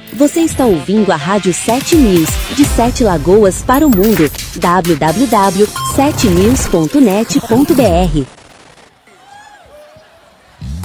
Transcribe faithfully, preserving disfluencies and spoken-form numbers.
Você está ouvindo a Rádio sete News, de Sete Lagoas para o mundo. w w w ponto sete news ponto net ponto b r